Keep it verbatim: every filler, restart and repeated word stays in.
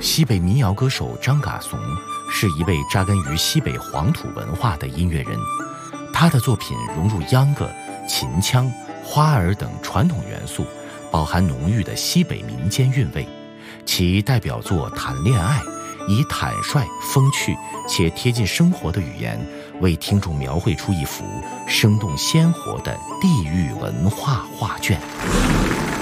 西北民谣歌手张嘎怂是一位扎根于西北黄土文化的音乐人，他的作品融入秧歌、秦腔、花儿等传统元素，饱含浓郁的西北民间韵味。其代表作《谈恋爱》以坦率、风趣且贴近生活的语言，为听众描绘出一幅生动鲜活的地域文化画卷。